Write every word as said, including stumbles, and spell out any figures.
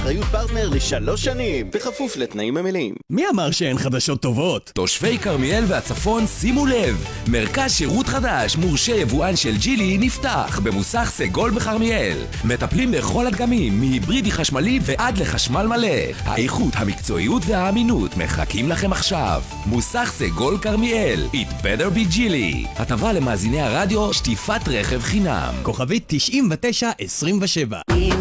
אחריות פרטנר לשלוש שנים, בכפוף לתנאים המלאים. מי אמר שאין חדשות טובות? תושבי כרמיאל והצפון, שימו לב, מרכז שירות חדש מורשה יבואן של ג'ילי נפתח במוסך סגול בכרמיאל. מטפלים בכל הדגמים, מהיברידי חשמלי ועד לחשמל מלא. האיכות, המקצועיות והאמינות מחכים לכם עכשיו. מוסך סגול כרמיאל, It better be ג'ילי. הטבה למאזיני הרדיו, שטיפת רכב חינם. כוכבית תשעים ותשע עשרים ושבע.